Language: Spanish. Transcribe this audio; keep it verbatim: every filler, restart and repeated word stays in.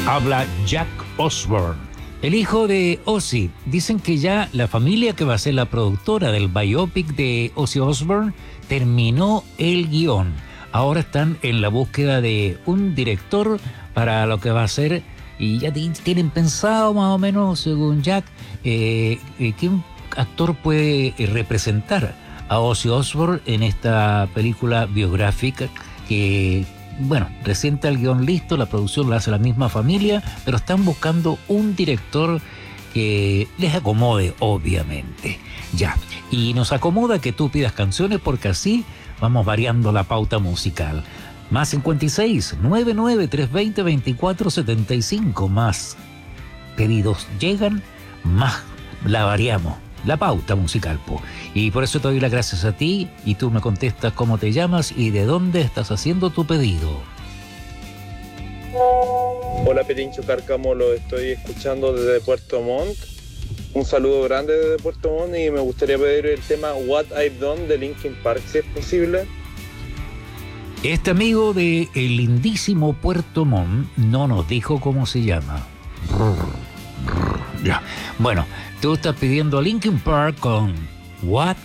Habla Jack Osbourne, el hijo de Ozzy. Dicen que ya la familia que va a ser la productora del biopic de Ozzy Osbourne terminó el guión. Ahora están en la búsqueda de un director para lo que va a ser, y ya tienen pensado más o menos, según Jack, eh, eh, que un actor puede representar a Ozzy Osbourne en esta película biográfica que, bueno, recién está el guión listo, la producción la hace la misma familia, pero están buscando un director que les acomode, obviamente. Ya, y nos acomoda que tú pidas canciones porque así vamos variando la pauta musical. Más cincuenta y seis, noventa y nueve, trescientos veinte, veinticuatro setenta y cinco. Más pedidos llegan, más la variamos, la pauta musical, po. Y por eso te doy las gracias a ti y tú me contestas cómo te llamas y de dónde estás haciendo tu pedido. Hola Pirincho Cárcamo, lo estoy escuchando desde Puerto Montt. Un saludo grande desde Puerto Montt y me gustaría pedir el tema What I've Done de Linkin Park, si es posible. Este amigo de el lindísimo Puerto Montt no nos dijo cómo se llama. Ya. Bueno, tú estás pidiendo a Linkin Park con What